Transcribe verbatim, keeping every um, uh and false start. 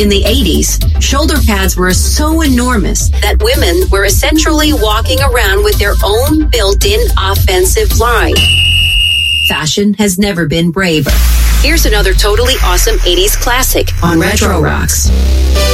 In the eighties, shoulder pads were so enormous that women were essentially walking around with their own built-in offensive line. Fashion has never been braver. Here's another totally awesome eighties classic on Retro Rocks.